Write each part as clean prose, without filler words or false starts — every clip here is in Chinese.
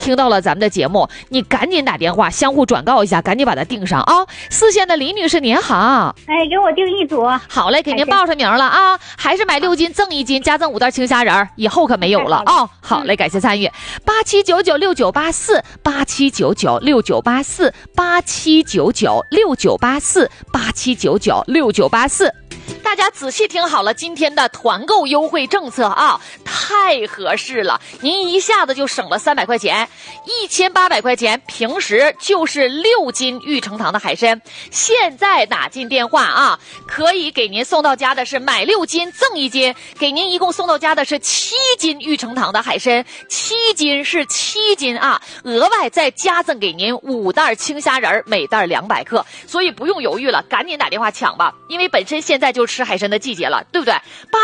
听到了咱们的节目，你赶紧打电话相互转告一下，赶紧把它订上啊。4线的李女士您好， 哎，给我订一组。 好嘞，给您报上名了啊，还是买6斤赠1斤，加赠5袋青虾仁，以后可没有了啊。好嘞，感谢参与，87996984，87996984，87996984，大家仔细听好了，今天的团购优惠政策啊，太合适了，您一下子就省了300块钱，1800块钱，平时就是6斤玉成堂的海参，现在打进电话啊，可以给您送到家的是买6斤赠1斤，给您一共送到家的是7斤玉成堂的海参，7斤是7斤啊，额外再加赠给您5袋青虾仁，每袋200克，所以不用犹豫了，赶紧打电话抢吧，因为本身现在就吃海参的季节了，对不对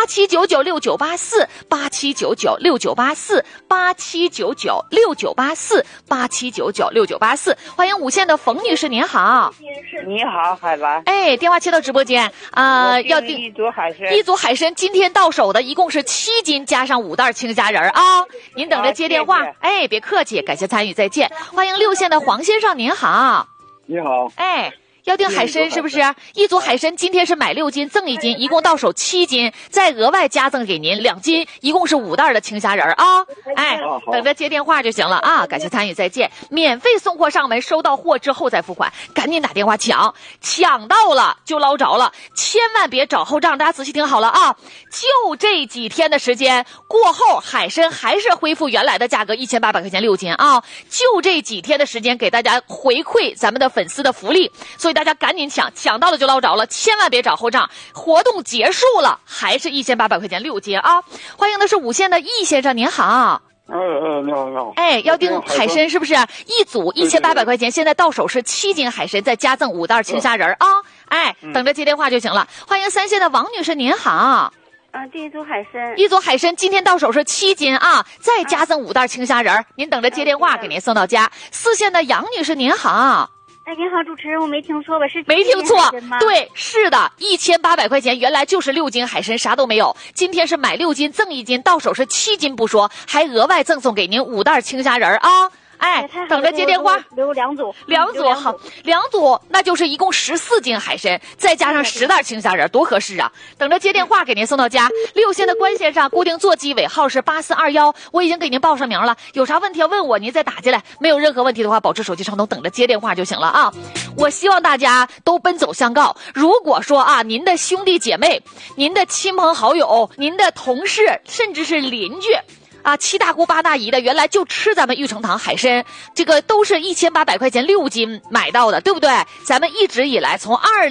？87996984，87996984，87996984，87996984，欢迎5线的冯女士，您好。 你好，海兰。 哎，电话切到直播间要订一组海参， 一组海参今天到手的一共是7斤，加上5袋青虾仁啊，您等着接电话。 谢谢哎，别客气，感谢参与，再见。欢迎6线的黄先生，您好。 你好， 哎。要订海参是不是？一组海参今天是买6斤赠1斤，一共到手7斤，再额外加赠给您2斤，一共是5袋的青虾仁啊！哎，等着接电话就行了啊！感谢参与，再见。免费送货上门，收到货之后再付款，赶紧打电话抢，抢到了就捞着了，千万别找后账。大家仔细听好了啊！就这几天的时间过后，海参还是恢复原来的价格，1800块钱6斤啊！就这几天的时间，给大家回馈咱们的粉丝的福利，所以大家赶紧抢，抢到了就捞着了，千万别找后账。活动结束了，还是1800块钱6斤啊！欢迎的是5线的易先生，您好。 你好，你好。 哎，要订海参是不是？一组1800块钱，现在到手是7斤海参，再加赠5袋青虾仁啊！哎，等着接电话就行了。欢迎3线的王女士，您好。 第一组海参， 一组海参今天到手是7斤啊，再加赠5袋青虾仁，您等着接电话，给您送到家。4线的杨女士，您好。 哎，您好，主持人，我没听错吧？是没听错， 吗？ 对，是的，1800块钱，原来就是6斤海参，啥都没有。今天是买6斤赠1斤，到手是7斤不说，还额外赠送给您5袋青虾仁啊！哎，等着接电话。 留2组 ，2组好，2组那就是一共14斤海参，再加上10袋青虾仁，多合适啊！等着接电话给您送到家。6线的关先生，固定座机尾号是8421，我已经给您报上名了，有啥问题要问我，您再打进来。没有任何问题的话，保持手机畅通，等着接电话就行了啊！我希望大家都奔走相告。如果说啊，您的兄弟姐妹、您的亲朋好友、您的同事，甚至是邻居。7大姑8大姨的，原来就吃咱们玉成堂海参，这个都是1800块钱6斤买到的，对不对？咱们一直以来从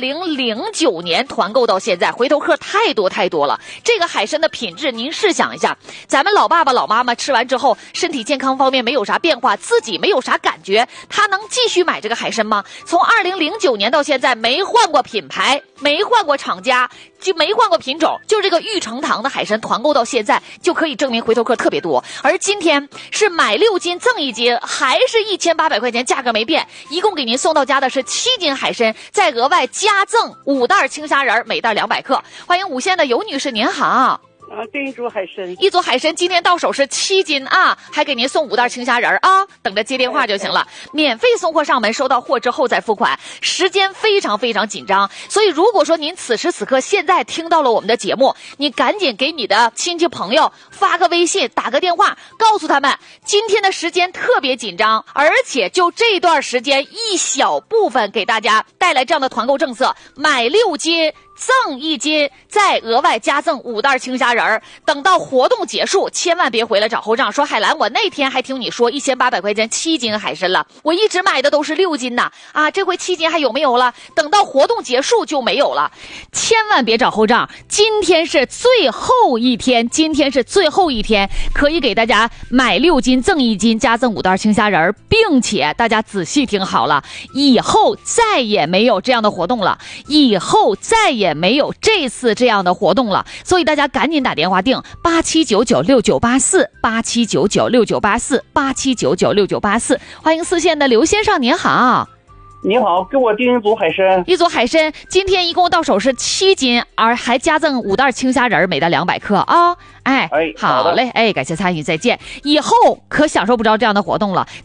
2009年团购到现在，回头客太多了。这个海参的品质，您试想一下，咱们老爸爸老妈妈吃完之后，身体健康方面没有啥变化，自己没有啥感觉，他能继续买这个海参吗？从2009年到现在，没换过品牌，没换过厂家，就没换过品种，就这个玉成堂的海参团购到现在，就可以证明回头客特别多。而今天是买6斤赠1斤，还是1800块钱，价格没变，一共给您送到家的是7斤海参，再额外加赠5袋青虾仁，每袋200克。欢迎5线的尤女士，您好。 订一组海参， 一组海参今天到手是7斤啊，还给您送5袋青虾仁啊，等着接电话就行了。免费送货上门，收到货之后再付款，时间非常紧张，所以如果说您此时此刻现在听到了我们的节目，你赶紧给你的亲戚朋友发个微信，打个电话，告诉他们今天的时间特别紧张，而且就这段时间一小部分给大家带来这样的团购政策，买6斤赠1斤，再额外加赠5袋青虾仁。等到活动结束，千万别回来找后账，说海兰，我那天还听你说1800块钱7斤海参了，我一直买的都是6斤呢，这回7斤还有没有了？等到活动结束就没有了，千万别找后账。今天是最后一天，可以给大家买6斤赠1斤，加赠5袋青虾仁，并且大家仔细听好了，以后再也没有这样的活动了，以后再也没有这次这样的活动了，所以大家赶紧打电话订87996984，87996984，87996984。欢迎4线的刘先生，您好。 你好，给我订一组海参。 一组海参，今天一共到手是7斤，而还加赠5袋青虾仁，每袋200克啊！哎， 好的好嘞，哎，感谢参与，再见。以后可享受不着这样的活动了。